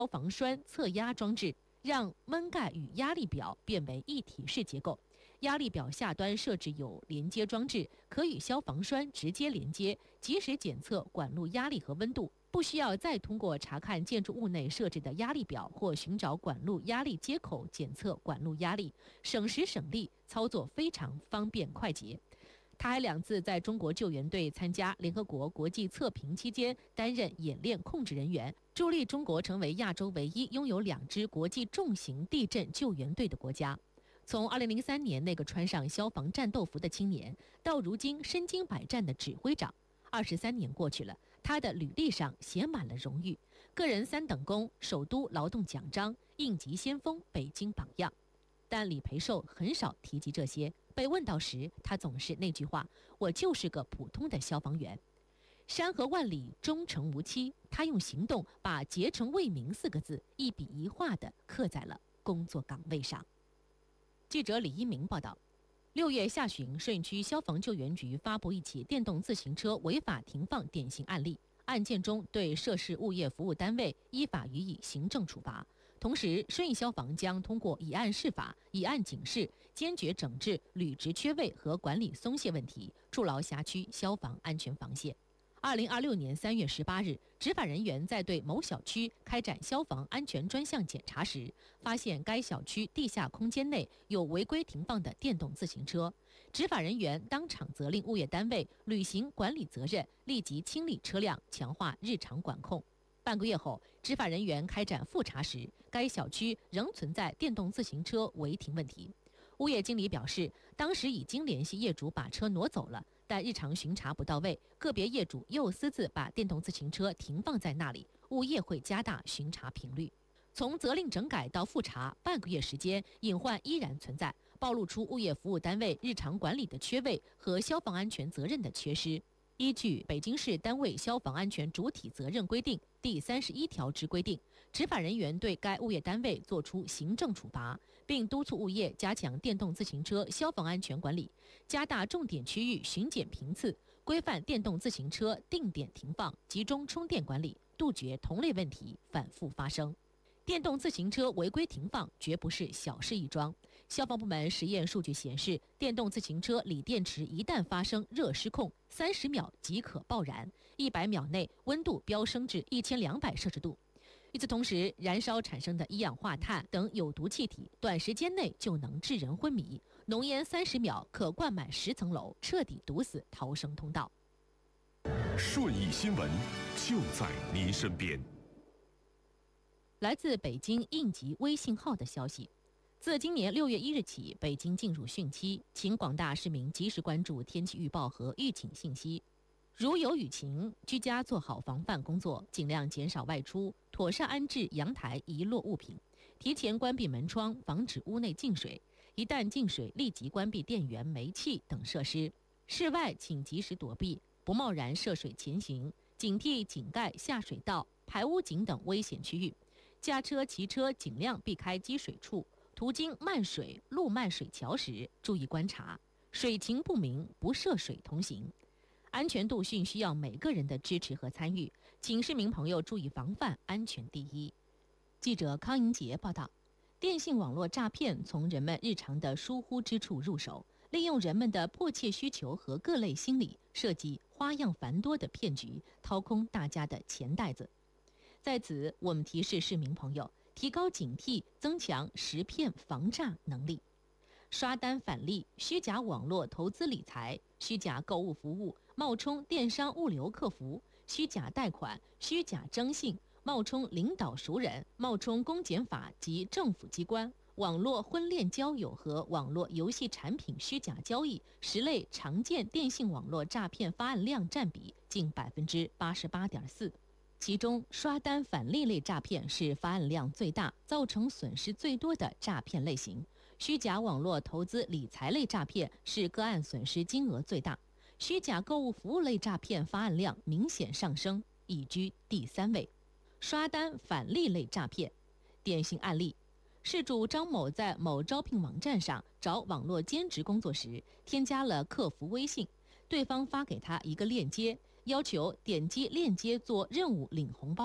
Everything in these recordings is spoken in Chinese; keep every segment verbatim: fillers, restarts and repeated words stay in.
消防栓测压装置，让闷盖与压力表变为一体式结构。压力表下端设置有连接装置，可与消防栓直接连接，及时检测管路压力和温度，不需要再通过查看建筑物内设置的压力表或寻找管路压力接口检测管路压力，省时省力，操作非常方便快捷。他还两次在中国救援队参加联合国国际测评期间担任演练控制人员，助力中国成为亚洲唯一拥有两支国际重型地震救援队的国家。从二零零三年那个穿上消防战斗服的青年，到如今身经百战的指挥长，二十三年过去了，他的履历上写满了荣誉：个人三等功、首都劳动奖章、应急先锋、北京榜样。但李培寿很少提及这些，被问到时，他总是那句话：我就是个普通的消防员。山河万里，忠诚无欺，他用行动把竭诚为民四个字一笔一画地刻在了工作岗位上。记者李一鸣报道，六月下旬，顺义区消防救援局发布一起电动自行车违法停放典型案例，案件中对涉事物业服务单位依法予以行政处罚。同时，顺义消防将通过以案释法、以案警示，坚决整治履职缺位和管理松懈问题，筑牢辖区消防安全防线。二零二六年三月十八日，执法人员在对某小区开展消防安全专项检查时，发现该小区地下空间内有违规停放的电动自行车。执法人员当场责令物业单位履行管理责任，立即清理车辆，强化日常管控。半个月后，执法人员开展复查时，该小区仍存在电动自行车违停问题。物业经理表示，当时已经联系业主把车挪走了，但日常巡查不到位，个别业主又私自把电动自行车停放在那里，物业会加大巡查频率。从责令整改到复查，半个月时间，隐患依然存在，暴露出物业服务单位日常管理的缺位和消防安全责任的缺失。依据《北京市单位消防安全主体责任规定》第三十一条之规定，执法人员对该物业单位作出行政处罚，并督促物业加强电动自行车消防安全管理，加大重点区域巡检频次，规范电动自行车定点停放、集中充电管理，杜绝同类问题反复发生。电动自行车违规停放绝不是小事一桩。消防部门实验数据显示，电动自行车锂电池一旦发生热失控，三十秒即可爆燃，一百秒内温度飙升至一千两百摄氏度。与此同时，燃烧产生的一氧化碳等有毒气体，短时间内就能致人昏迷，浓烟三十秒可灌满十层楼，彻底堵死逃生通道。 顺义新闻就在您身边。 来自北京应急微信号的消息，自今年六月一日起，北京进入汛期，请广大市民及时关注天气预报和预警信息。如有雨情，居家做好防范工作，尽量减少外出，妥善安置阳台遗落物品，提前关闭门窗，防止屋内进水。一旦进水，立即关闭电源、煤气等设施。室外请及时躲避，不贸然涉水前行，警惕井盖、下水道、排污井等危险区域。驾车、骑车尽量避开积水处，途经漫水、路漫水桥时，注意观察，水情不明，不涉水同行。安全度训需要每个人的支持和参与，请市民朋友注意防范，安全第一。记者康莹杰报道，电信网络诈骗从人们日常的疏忽之处入手，利用人们的迫切需求和各类心理，设计花样繁多的骗局，掏空大家的钱袋子。在此，我们提示市民朋友提高警惕，增强识骗防诈能力。刷单返利、虚假网络投资理财、虚假购物服务、冒充电商物流客服、虚假贷款、虚假征信、冒充领导熟人、冒充公检法及政府机关、网络婚恋交友和网络游戏产品虚假交易十类常见电信网络诈骗发案量占比近百分之八十八点四。其中，刷单返利类诈骗是发案量最大、造成损失最多的诈骗类型；虚假网络投资理财类诈骗是个案损失金额最大；虚假购物服务类诈骗发案量明显上升，已居第三位。刷单返利类诈骗典型案例：事主张某在某招聘网站上找网络兼职工作时，添加了客服微信，对方发给他一个链接，要求点击链接做任务领红包。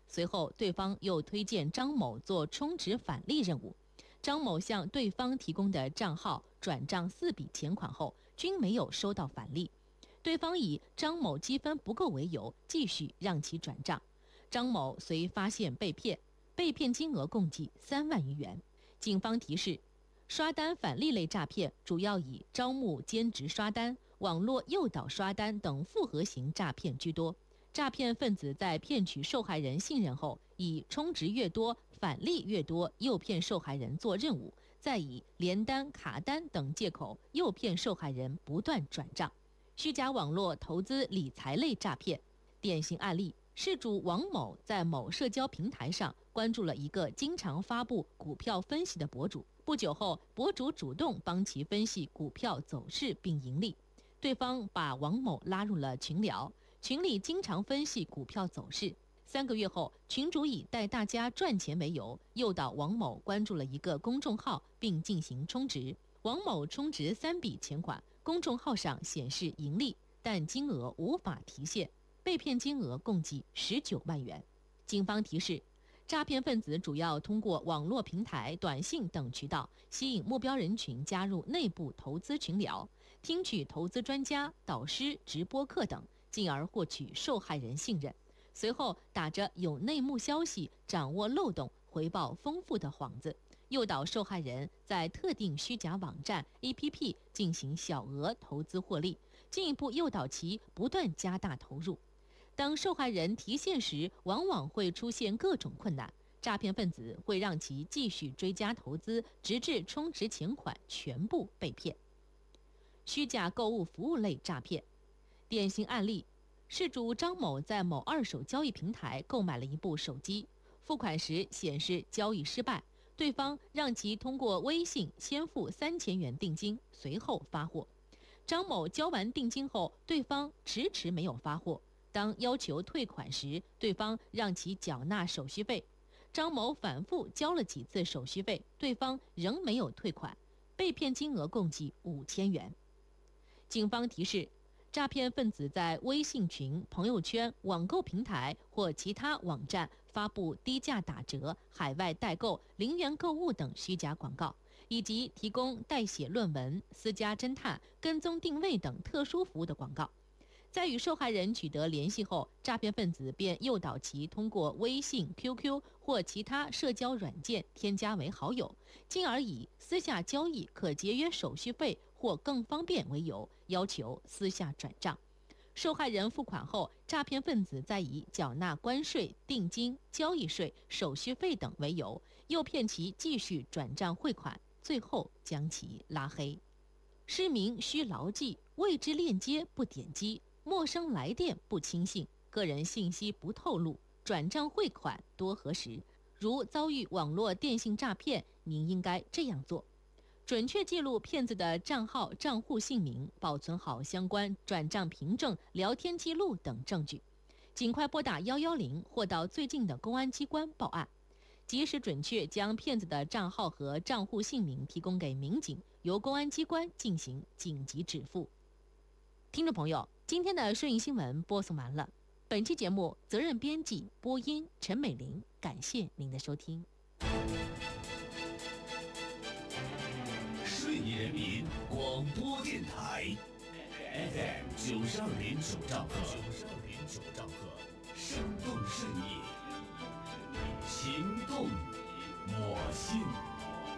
随后，对方又推荐张某做充值返利任务。张某向对方提供的账号转账四笔钱款后，均没有收到返利。对方以张某积分不够为由，继续让其转账。张某遂发现被骗，被骗金额共计三万余元。警方提示，刷单返利类诈骗主要以招募兼职刷单、网络诱导刷单等复合型诈骗居多。诈骗分子在骗取受害人信任后，以充值越多、返利越多诱骗受害人做任务，再以连单、卡单等借口诱骗受害人不断转账。虚假网络投资理财类诈骗典型案例，事主王某在某社交平台上关注了一个经常发布股票分析的博主，不久后，博主主动帮其分析股票走势并盈利。对方把王某拉入了群聊，群里经常分析股票走势。三个月后，群主以带大家赚钱为由，诱导王某关注了一个公众号，并进行充值。王某充值三笔钱款，公众号上显示盈利，但金额无法提现，被骗金额共计十九万元。警方提示，诈骗分子主要通过网络平台、短信等渠道吸引目标人群加入内部投资群聊，听取投资专家、导师直播课等，进而获取受害人信任。随后打着有内幕消息、掌握漏洞、回报丰富的幌子，诱导受害人在特定虚假网站、A P P 进行小额投资获利，进一步诱导其不断加大投入。当受害人提现时，往往会出现各种困难，诈骗分子会让其继续追加投资，直至充值钱款全部被骗。虚假购物服务类诈骗典型案例，事主张某在某二手交易平台购买了一部手机，付款时显示交易失败，对方让其通过微信先付三千元定金，随后发货。张某交完定金后，对方迟迟没有发货。当要求退款时，对方让其缴纳手续费。张某反复交了几次手续费，对方仍没有退款，被骗金额共计五千元。警方提示，诈骗分子在微信群、朋友圈、网购平台或其他网站发布低价打折、海外代购、零元购物等虚假广告，以及提供代写论文、私家侦探、跟踪定位等特殊服务的广告。在与受害人取得联系后，诈骗分子便诱导其通过微信、Q Q 或其他社交软件添加为好友，进而以私下交易可节约手续费或更方便为由，要求私下转账。受害人付款后，诈骗分子再以缴纳关税、定金、交易税、手续费等为由，诱骗其继续转账汇款，最后将其拉黑。市民需牢记：未知链接不点击，陌生来电不轻信，个人信息不透露，转账汇款多核实。如遭遇网络电信诈骗，您应该这样做：准确记录骗子的账号、账户姓名，保存好相关转账凭证、聊天记录等证据，尽快拨打一一零或到最近的公安机关报案，及时准确将骗子的账号和账户姓名提供给民警，由公安机关进行紧急止付。听众朋友，今天的顺义新闻播送完了。本期节目责任编辑播音陈美玲，感谢您的收听。 顺义人民广播电台 F M 九十二点九兆赫，九十二点九兆赫，生动顺义，情动